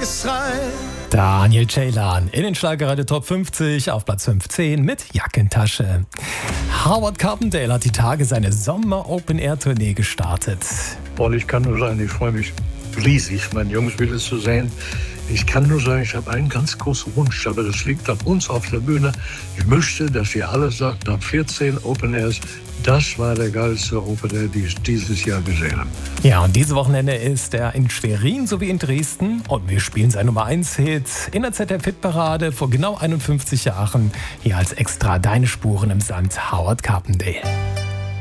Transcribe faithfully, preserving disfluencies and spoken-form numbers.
Geschrei. Daniel Ceylan in den Schlagerradio Top fünfzig auf Platz fünfzehn mit Jackentasche. Howard Carpendale hat die Tage seine Sommer-Open-Air-Tournee gestartet. Und ich kann nur sagen, ich freue mich riesig, meine Jungs wieder zu sehen. Ich kann nur sagen, ich habe einen ganz großen Wunsch, aber das liegt an uns auf der Bühne. Ich möchte, dass ihr alle sagt, nach vierzehn Open Airs, das war der geilste Open Air, den ich dieses Jahr gesehen habe. Ja, und dieses Wochenende ist er in Schwerin sowie in Dresden. Und wir spielen sein Nummer eins Hit in der Z D F-Hitparade vor genau einundfünfzig Jahren. Hier als Extra Deine Spuren im Sand, Howard Carpendale.